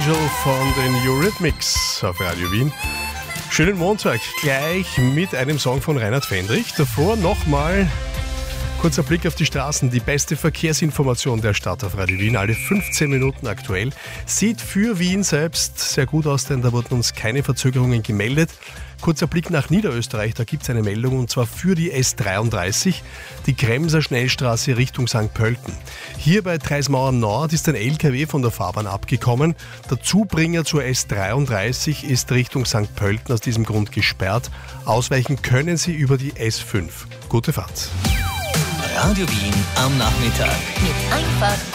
Angel von den Eurythmics auf Radio Wien. Schönen Montag, gleich mit einem Song von Reinhard Fendrich. Davor nochmal kurzer Blick auf die Straßen. Die beste Verkehrsinformation der Stadt auf Radio Wien, alle 15 Minuten aktuell. Sieht für Wien selbst sehr gut aus, denn da wurden uns keine Verzögerungen gemeldet. Kurzer Blick nach Niederösterreich, da gibt es eine Meldung und zwar für die S33, die Kremser Schnellstraße Richtung St. Pölten. Hier bei Treismauern Nord ist ein LKW von der Fahrbahn abgekommen. Der Zubringer zur S33 ist Richtung St. Pölten aus diesem Grund gesperrt. Ausweichen können Sie über die S5. Gute Fahrt. Radio Wien am Nachmittag. Mit einfach